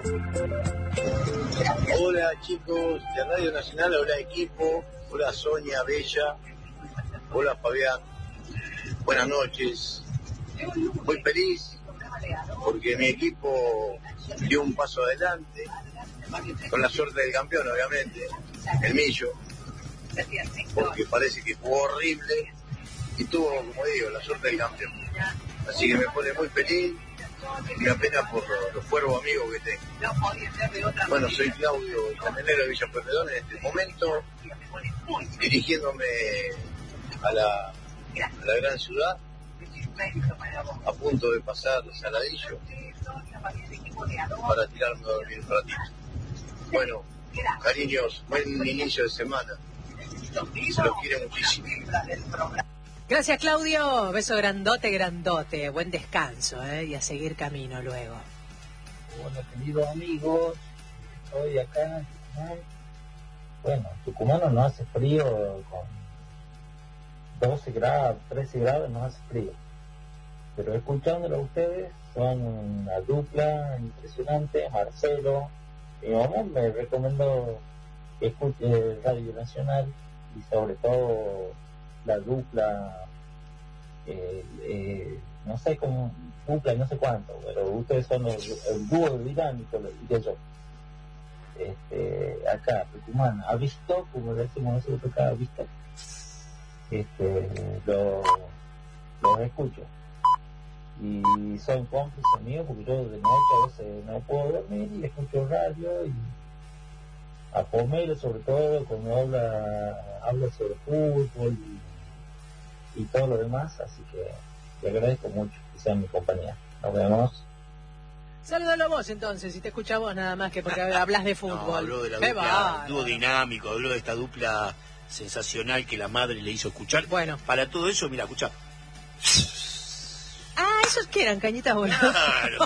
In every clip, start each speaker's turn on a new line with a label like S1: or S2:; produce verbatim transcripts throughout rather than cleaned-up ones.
S1: Hola chicos de Radio Nacional, hola equipo, hola Sonia Bella, hola Fabián, buenas noches. Muy feliz porque mi equipo dio un paso adelante, con la suerte del campeón obviamente, el Millo, porque parece que jugó horrible y tuvo, como digo, la suerte del campeón. Así que me pone muy feliz y me apena por los cuervos amigos que tengo. Bueno, soy Claudio Camionero de Villa Pueyrredón en este momento, dirigiéndome a la, a la gran ciudad, a punto de pasar Saladillo para tirarme a dormir un ratito. Bueno, cariños, buen inicio de semana, se los quiere muchísimo.
S2: Gracias, Claudio. Beso grandote, grandote. Buen descanso, ¿eh? Y a seguir camino luego.
S3: Bueno, queridos amigos, estoy acá en Tucumán. Bueno, Tucumano no hace frío, con doce grados, trece grados no hace frío. Pero escuchándolo a ustedes, son una dupla impresionante. Marcelo, mi mamá me recomendó que escuche Radio Nacional y sobre todo la dupla, eh, eh, no sé cómo, dupla no sé cuánto, pero ustedes son el, el dúo dinámico, lo diría yo. Este, acá, Tucumán, ha visto, como le decimos nosotros acá, ha visto, este, lo, los escucho. Y son cómplices míos porque yo de noche a veces no puedo dormir y escucho radio y a Pomelo sobre todo cuando habla, habla sobre fútbol y, y todo lo demás, así que te agradezco mucho que sean mi compañía. Nos vemos.
S2: Salúdalo vos entonces, si te escucha vos nada más que porque hablas de fútbol.
S4: No, habló de la dupla, dúo dinámico, habló de esta dupla sensacional que la madre le hizo escuchar.
S2: Bueno.
S4: Para todo eso, mira, escuchá.
S2: Ah, ¿esos qué eran? Cañitas voladoras.
S4: Claro.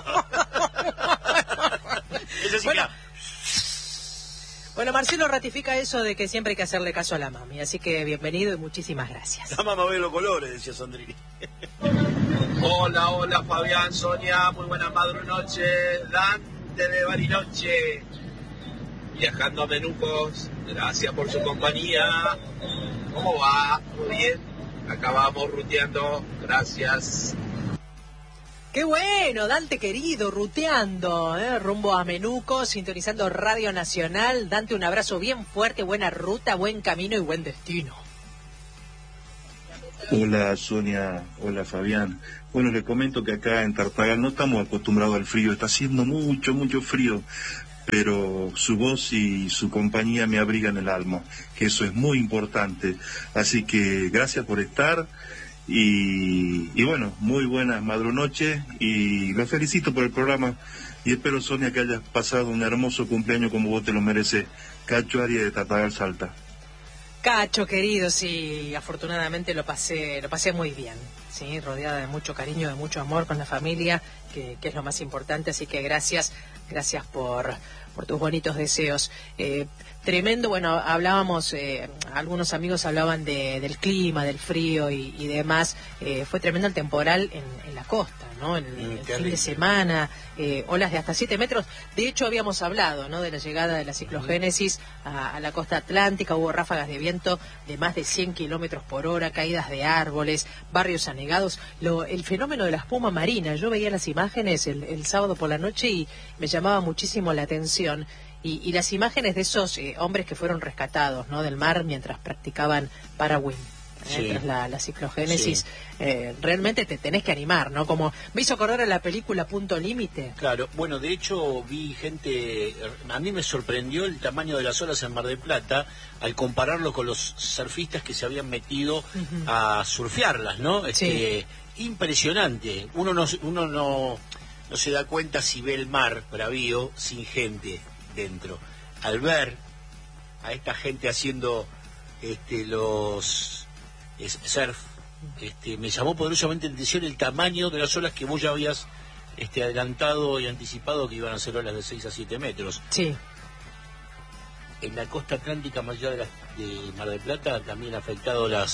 S4: Eso sí,
S2: bueno,
S4: claro.
S2: Bueno, Marcelo ratifica eso de que siempre hay que hacerle caso a la mami, así que bienvenido y muchísimas gracias.
S4: La mamá ve los colores, decía Sondrini.
S5: Hola, hola Fabián, Sonia, muy buenas madrunoches, Dante de Bariloche, viajando a Menucos, gracias por su compañía. ¿Cómo va? Muy bien, acabamos ruteando, gracias.
S2: Qué bueno, Dante querido, ruteando, ¿eh? Rumbo a Menuco, sintonizando Radio Nacional. Dante, un abrazo bien fuerte, buena ruta, buen camino y buen destino.
S6: Hola Sonia, hola Fabián. Bueno, les comento que acá en Tartagal no estamos acostumbrados al frío, está haciendo mucho, mucho frío, pero su voz y su compañía me abrigan el alma, que eso es muy importante. Así que gracias por estar. Y, y bueno, muy buenas madrunoches y los felicito por el programa y espero, Sonia, que hayas pasado un hermoso cumpleaños como vos te lo mereces. Cacho Arias de Tartagal, Salta.
S2: Cacho querido, sí, afortunadamente lo pasé, lo pasé muy bien, sí, rodeada de mucho cariño, de mucho amor con la familia, que, que es lo más importante, así que gracias, gracias por, por tus bonitos deseos. Eh, Tremendo, bueno, hablábamos, eh, algunos amigos hablaban de, del clima, del frío y, y demás. Eh, fue tremendo el temporal en, en la costa, ¿no? En el, mm, el fin de semana, eh, olas de hasta siete metros. De hecho, habíamos hablado, ¿no?, de la llegada de la ciclogénesis a, a la costa atlántica. Hubo ráfagas de viento de más de cien kilómetros por hora, caídas de árboles, barrios anegados. Lo, el fenómeno de la espuma marina. Yo veía las imágenes el, el sábado por la noche y me llamaba muchísimo la atención. Y, y las imágenes de esos eh, hombres que fueron rescatados, ¿no?, del mar mientras practicaban parawind, ¿eh? Sí. Tras la, la ciclogénesis, sí. eh, realmente te tenés que animar, ¿no? Como me hizo acordar a la película Punto Límite.
S4: Claro, bueno, de hecho vi gente, a mí me sorprendió el tamaño de las olas en Mar del Plata al compararlo con los surfistas que se habían metido uh-huh. a surfearlas, ¿no? Este, sí. Impresionante. Uno no, uno no, no se da cuenta si ve el mar bravío sin gente dentro. Al ver a esta gente haciendo este los es, surf, este me llamó poderosamente la atención el tamaño de las olas que vos ya habías este adelantado y anticipado que iban a ser olas de seis a siete metros.
S2: Sí.
S4: En la costa atlántica, más allá de, la, de Mar del Plata, también ha afectado las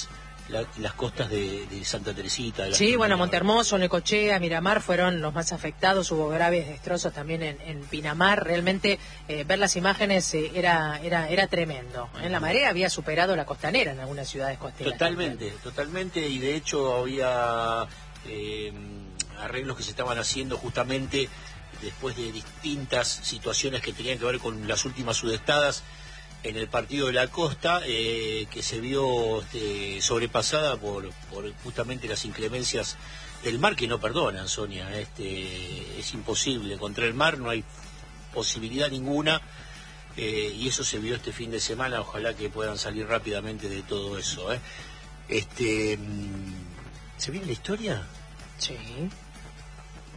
S4: la, las costas de, de Santa Teresita. De la
S2: sí, bueno, Montehermoso, Necochea, Miramar fueron los más afectados, hubo graves destrozos también en, en Pinamar, realmente eh, ver las imágenes eh, era, era, era tremendo. En la marea había superado la costanera en algunas ciudades costeras.
S4: Totalmente, también. totalmente, y de hecho había eh, arreglos que se estaban haciendo justamente después de distintas situaciones que tenían que ver con las últimas sudestadas en el partido de la costa, eh, que se vio este, sobrepasada por, por justamente las inclemencias del mar, que no perdonan, Sonia. Este, es imposible, contra el mar no hay posibilidad ninguna, eh, y eso se vio este fin de semana. Ojalá que puedan salir rápidamente de todo eso. ¿eh? Este, ¿se viene la historia?
S2: Sí.